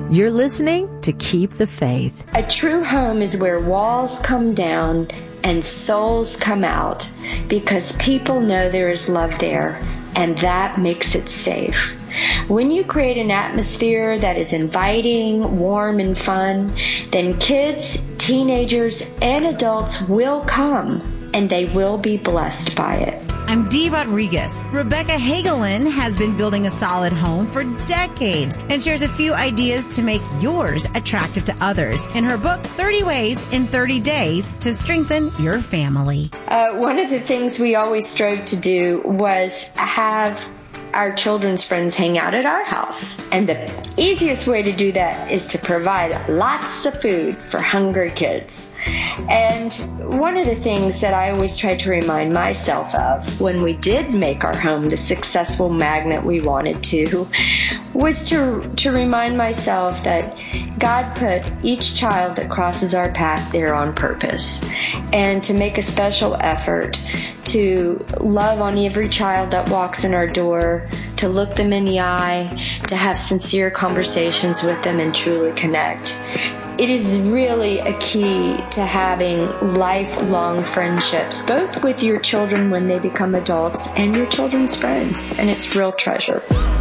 You're listening to Keep the Faith. A true home is where walls come down and souls come out because people know there is love there, and that makes it safe. When you create an atmosphere that is inviting, warm, and fun, then kids, teenagers, and adults will come, and they will be blessed by it. I'm Dee Rodriguez. Rebecca Hagelin has been building a solid home for decades and shares a few ideas to make yours attractive to others in her book, 30 Ways in 30 Days to Strengthen Your Family. One of the things we always strove to do was have our children's friends hang out at our house. And the easiest way to do that is to provide lots of food for hungry kids. And one of the things that I always try to remind myself of when we did make our home the successful magnet we wanted to was to remind myself that God put each child that crosses our path there on purpose, and to make a special effort to love on every child that walks in our door, to look them in the eye, to have sincere conversations with them and truly connect. It is really a key to having lifelong friendships, both with your children when they become adults and your children's friends, and it's real treasure.